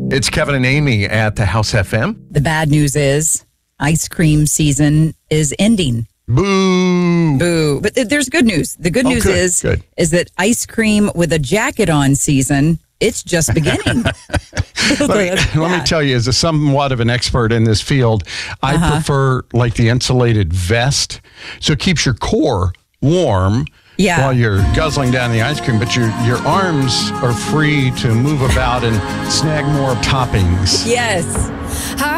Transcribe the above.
It's Kevin and Amy at the House FM. The bad news is ice cream season is ending. Boo! Boo. But there's good news. The good news is that ice cream with a jacket on season, it's just beginning. Let me tell you, as somewhat of an expert in this field, I prefer like the insulated vest. So it keeps your core warm while you're guzzling down the ice cream, but your arms are free to move about and snag more toppings. Yes.